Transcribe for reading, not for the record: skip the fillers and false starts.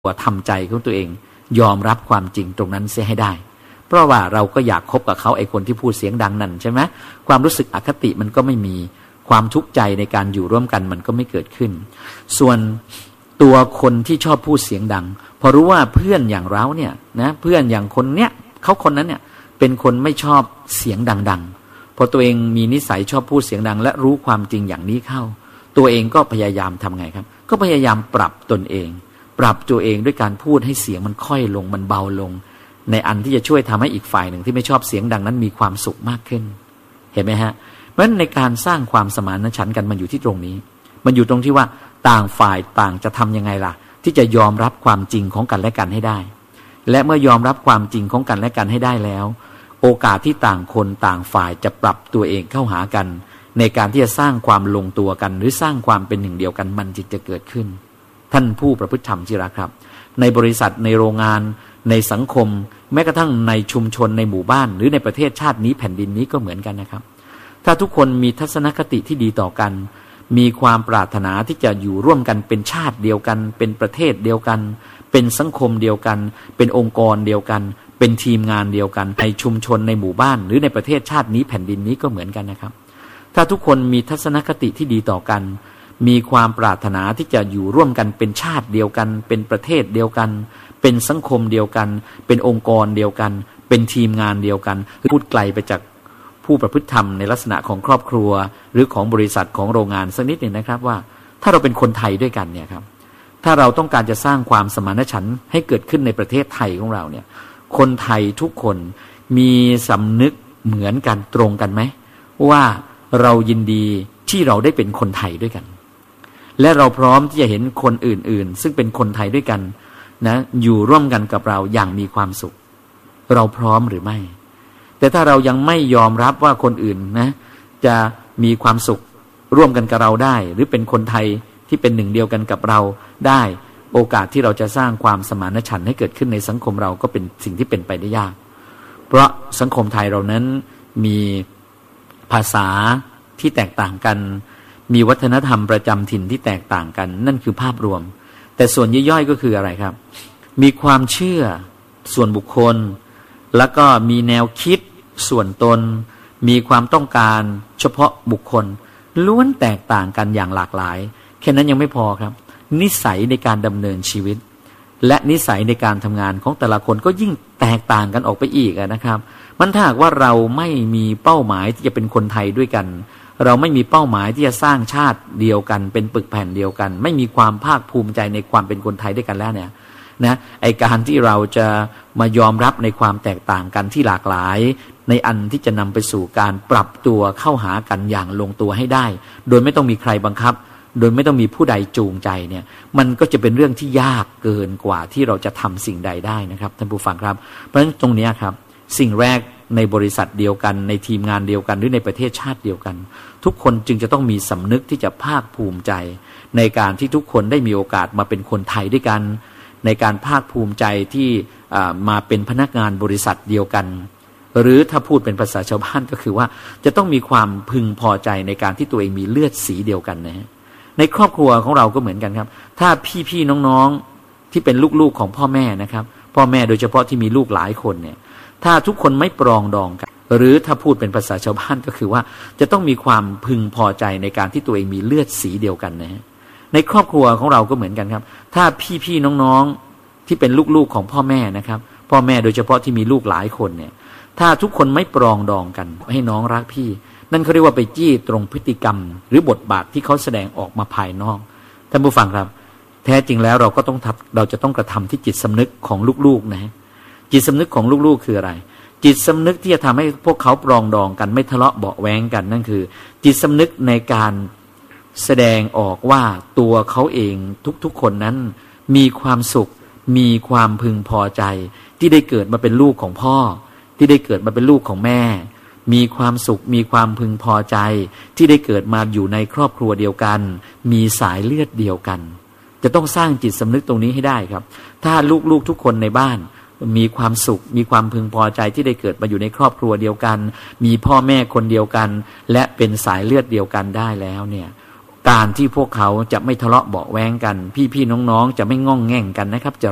ทำใจของตัวเองยอมรับความจริงตรงนั้นเสียให้ได้เพราะว่าเราก็อยากคบกับเขาไอ้คนที่พูดเสียงดังนั่นใช่ไหมความรู้สึกอคติมันก็ไม่มีความทุกข์ใจในการอยู่ร่วมกันมันก็ไม่เกิดขึ้นส่วนตัวคนที่ชอบพูดเสียงดังพอรู้ว่าเพื่อนอย่างเราเนี่ยนะเพื่อนอย่างคนเนี้ยเขาคนนั้นเนี่ยเป็นคนไม่ชอบเสียงดังๆพอตัวเองมีนิสัยชอบพูดเสียงดังและรู้ความจริงอย่างนี้เข้าตัวเองก็พยายามทำไงครับก็พยายามปรับตนเองปรับตัวเองด้วยการพูดให้เสียงมันค่อยลงมันเบาลงในอันที่จะช่วยทำให้อีกฝ่ายหนึ่งที่ไม่ชอบเสียงดังนั้นมีความสุขมากขึ้นเห็นไหมฮะเพราะฉะนั้นในการสร้างความสมานฉันท์กันมันอยู่ที่ตรงนี้มันอยู่ตรงที่ว่าต่างฝ่ายต่างจะทำยังไงล่ะที่จะยอมรับความจริงของกันและกันให้ได้และเมื่อยอมรับความจริงของกันและกันให้ได้แล้วโอกาสที่ต่างคนต่างฝ่ายจะปรับตัวเองเข้าหากันในการที่จะสร้างความลงตัวกันหรือสร้างความเป็นหนึ่งเดียวกันมันจะเกิดขึ้นท่านผู้ประพฤติธรรมที่รักครับในบริษัทในโรงงานในสังคมแม้กระทั่งในชุมชนในหมู่บ้านหรือในประเทศชาตินี้แผ่นดินนี้ก็เหมือนกันนะครับถ้าทุกคนมีทัศนคติที่ดีต่อกันมีความปรารถนาที่จะอยู่ร่วมกันเป็นชาติเดียวกันเป็นประเทศเดียวกันเป็นสังคมเดียวกันเป็นองค์กรเดียวกันเป็นทีมงานเดียวกันในชุมชนในหมู่บ้านหรือในประเทศชาตินี้แผ่นดินนี้ก็เหมือนกันนะครับถ้าทุกคนมีทัศนคติที่ดีต่อกันมีความปรารถนาที่จะอยู่ร่วมกันเป็นชาติเดียวกันเป็นประเทศเดียวกันเป็นสังคมเดียวกันเป็นองค์กรเดียวกันเป็นทีมงานเดียวกันพูดไกลไปจากผู้ประพฤติธรรมในลักษณะของครอบครัวหรือของบริษัทของโรงงานสักนิดหนึ่งนะครับว่าถ้าเราเป็นคนไทยด้วยกันเนี่ยครับถ้าเราต้องการจะสร้างความสมานฉันท์ให้เกิดขึ้นในประเทศไทยของเราเนี่ยคนไทยทุกคนมีสำนึกเหมือนกันตรงกันไหมว่าเรายินดีที่เราได้เป็นคนไทยด้วยกันและเราพร้อมที่จะเห็นคนอื่นๆซึ่งเป็นคนไทยด้วยกันนะอยู่ร่วมกันกับเราอย่างมีความสุขเราพร้อมหรือไม่แต่ถ้าเรายังไม่ยอมรับว่าคนอื่นนะจะมีความสุขร่วมกันกับเราได้หรือเป็นคนไทยที่เป็นหนึ่งเดียวกันกับเราได้โอกาสที่เราจะสร้างความสมานฉันท์ให้เกิดขึ้นในสังคมเราก็เป็นสิ่งที่เป็นไปได้ยากเพราะสังคมไทยเรานั้นมีภาษาที่แตกต่างกันมีวัฒนธรรมประจำถิ่นที่แตกต่างกันนั่นคือภาพรวมแต่ส่วนย่อยๆก็คืออะไรครับมีความเชื่อส่วนบุคคลแล้วก็มีแนวคิดส่วนตนมีความต้องการเฉพาะบุคคลล้วนแตกต่างกันอย่างหลากหลายแค่นั้นยังไม่พอครับนิสัยในการดำเนินชีวิตและนิสัยในการทำงานของแต่ละคนก็ยิ่งแตกต่างกันออกไปอีกนะครับมันถ้าหากว่าเราไม่มีเป้าหมายที่จะเป็นคนไทยด้วยกันเราไม่มีเป้าหมายที่จะสร้างชาติเดียวกันเป็นปึกแผ่นเดียวกันไม่มีความภาคภูมิใจในความเป็นคนไทยด้วยกันแล้วเนี่ยนะไอการที่เราจะมายอมรับในความแตกต่างกันที่หลากหลายในอันที่จะนำไปสู่การปรับตัวเข้าหากันอย่างลงตัวให้ได้โดยไม่ต้องมีใครบังคับโดยไม่ต้องมีผู้ใดจูงใจเนี่ยมันก็จะเป็นเรื่องที่ยากเกินกว่าที่เราจะทำสิ่งใดได้นะครับท่านผู้ฟังครับเพราะฉะนั้นตรงนี้ครับสิ่งแรกในบริษัทเดียวกันในทีมงานเดียวกันหรือในประเทศชาติเดียวกันทุกคนจึงจะต้องมีสำนึกที่จะภาคภูมิใจในการที่ทุกคนได้มีโอกาสมาเป็นคนไทยด้วยกันในการภาคภูมิใจที่มาเป็นพนักงานบริษัทเดียวกันหรือถ้าพูดเป็นภาษาชาวบ้านก็คือว่าจะต้องมีความพึงพอใจในการที่ตัวเองมีเลือดสีเดียวกันนะในครอบครัวของเราก็เหมือนกันครับถ้าพี่ๆน้องๆที่เป็นลูกๆของพ่อแม่นะครับพ่อแม่โดยเฉพาะที่มีลูกหลายคนเนี่ยถ้าทุกคนไม่ปรองดองกันหรือถ้าพูดเป็นภาษาชาวบ้านก็คือว่าจะต้องมีความพึงพอใจในการที่ตัวเองมีเลือดสีเดียวกันนะในครอบครัวของเราก็เหมือนกันครับถ้าพี่ๆน้องๆที่เป็นลูกๆของพ่อแม่นะครับพ่อแม่โดยเฉพาะที่มีลูกหลายคนเนี่ยถ้าทุกคนไม่ปรองดองกันให้น้องรักพี่นั่นเขาเรียกว่าไปจี้ตรงพฤติกรรมหรือบทบาทที่เขาแสดงออกมาภายนอกท่านผู้ฟังครับแท้จริงแล้วเราจะต้องกระทำที่จิตสำนึกของลูกๆนะจิตสำนึกของลูกๆคืออะไรจิตสำนึกที่จะทำให้พวกเขาปรองดองกันไม่ทะเลาะเบาะแว้งกันนั่นคือจิตสำนึกในการแสดงออกว่าตัวเขาเองทุกๆคนนั้นมีความสุขมีความพึงพอใจที่ได้เกิดมาเป็นลูกของพ่อที่ได้เกิดมาเป็นลูกของแม่มีความสุขมีความพึงพอใจที่ได้เกิดมาอยู่ในครอบครัวเดียวกันมีสายเลือดเดียวกันจะต้องสร้างจิตสำนึกตรงนี้ให้ได้ครับถ้าลูกๆทุกคนในบ้านมีความสุขมีความพึงพอใจที่ได้เกิดมาอยู่ในครอบครัวเดียวกันมีพ่อแม่คนเดียวกันและเป็นสายเลือดเดียวกันได้แล้วเนี่ยการที่พวกเขาจะไม่ทะเลาะเบาะแว้งกันพี่ๆน้องๆจะไม่ง่องแง่งกันนะครับ